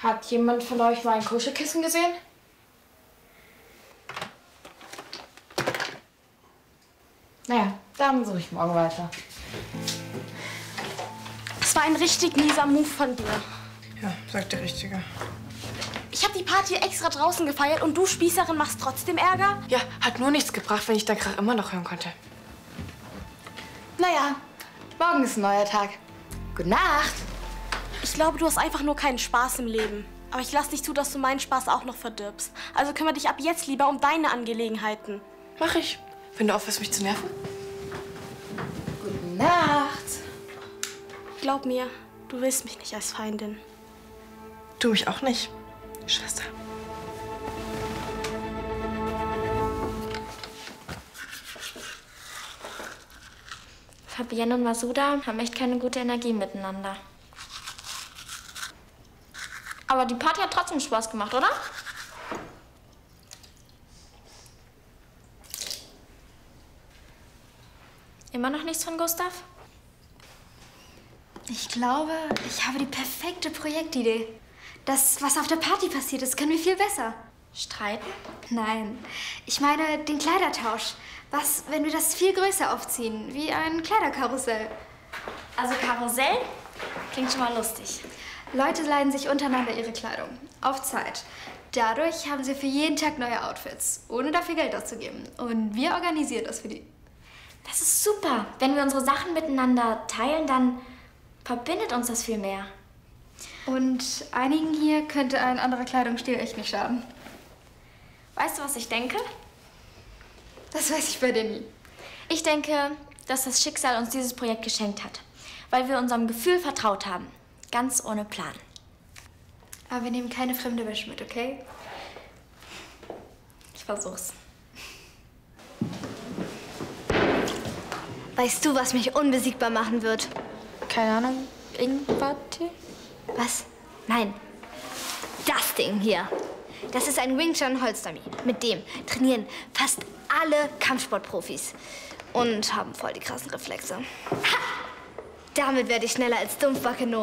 Hat jemand von euch mein Kuschelkissen gesehen? Naja, dann suche ich morgen weiter. Das war ein richtig mieser Move von dir. Ja, sagt der Richtige. Ich habe die Party extra draußen gefeiert und du, Spießerin, machst trotzdem Ärger? Ja, hat nur nichts gebracht, wenn ich deinen Krach immer noch hören konnte. Naja, morgen ist ein neuer Tag. Gute Nacht. Ich glaube, du hast einfach nur keinen Spaß im Leben. Aber ich lass nicht zu, dass du meinen Spaß auch noch verdirbst. Also kümmere dich ab jetzt lieber um deine Angelegenheiten. Mach ich. Wenn du aufhörst, mich zu nerven. Gute Nacht. Glaub mir, du willst mich nicht als Feindin. Du mich auch nicht, Schwester. Fabienne und Masuda haben echt keine gute Energie miteinander. Aber die Party hat trotzdem Spaß gemacht, oder? Immer noch nichts von Gustav? Ich glaube, ich habe die perfekte Projektidee. Das, was auf der Party passiert ist, können wir viel besser. Streiten? Nein, ich meine den Kleidertausch. Was, wenn wir das viel größer aufziehen, wie ein Kleiderkarussell? Also Karussell? Klingt schon mal lustig. Leute leihen sich untereinander ihre Kleidung. Auf Zeit. Dadurch haben sie für jeden Tag neue Outfits, ohne dafür Geld auszugeben. Und wir organisieren das für die. Das ist super. Wenn wir unsere Sachen miteinander teilen, dann verbindet uns das viel mehr. Und einigen hier könnte ein anderer Kleidungsstil echt nicht schaden. Weißt du, was ich denke? Das weiß ich bei dir nie. Ich denke, dass das Schicksal uns dieses Projekt geschenkt hat, weil wir unserem Gefühl vertraut haben. Ganz ohne Plan. Aber wir nehmen keine fremde Wäsche mit, okay? Ich versuch's. Weißt du, was mich unbesiegbar machen wird? Keine Ahnung, Ingwertee? Was? Nein. Das Ding hier. Das ist ein Wing Chun Holzdummy. Mit dem trainieren fast alle Kampfsportprofis. Und haben voll die krassen Reflexe. Ha! Damit werde ich schneller als Dumpfbacke Noah.